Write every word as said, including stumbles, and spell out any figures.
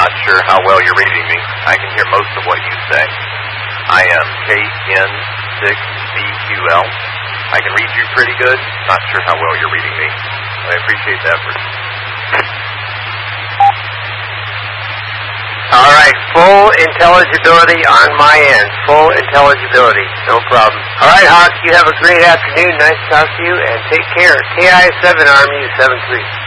not sure how well you're reading me. I can hear most of what you say. I am K N six B Q L. I can read you pretty good. Not sure how well you're reading me. I appreciate the effort. All right, full intelligibility on my end. Full intelligibility, no problem. All right, Hawk, you have a great afternoon. Nice to talk to you, and take care. K I seven Army seven three.